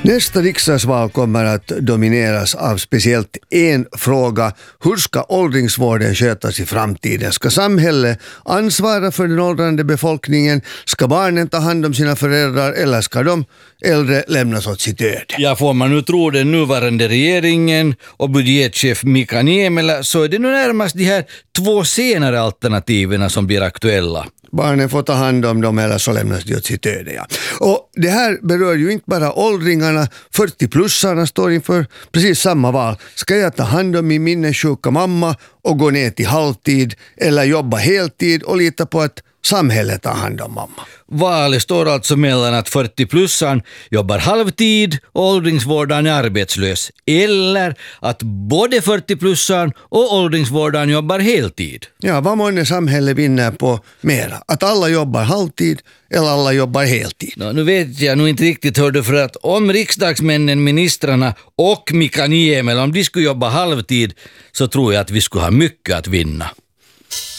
Nästa riksdagsval kommer att domineras av speciellt en fråga. Hur ska åldringsvården skötas i framtiden? Ska samhället ansvara för den åldrande befolkningen? Ska barnen ta hand om sina föräldrar eller ska de äldre lämnas åt sitt öde? Ja, får man nu tro den nuvarande regeringen och budgetchef Mika Niemelä så är det nu närmast de här två senare alternativen som blir aktuella. Barnen får ta hand om dem eller så lämnas de åt sitt öde. Ja. Och det här berör ju inte bara åldringarna. 40-plussarna står inför precis samma val. Ska jag ta hand om min minnessjuka mamma och gå ner till halvtid eller jobba heltid och lita på att samhället tar hand om mamma? Valet står alltså mellan att 40-plussaren jobbar halvtid och åldringsvårdaren är arbetslös. Eller att både 40-plussaren och åldringsvårdaren jobbar heltid. Ja, vad månne samhället vinner på mera? Att alla jobbar halvtid eller alla jobbar heltid? Nu vet jag nog inte riktigt hur det, för att om riksdagsmännen, ministrarna och Mika Niemelä, om de skulle jobba halvtid så tror jag att vi skulle ha mycket att vinna.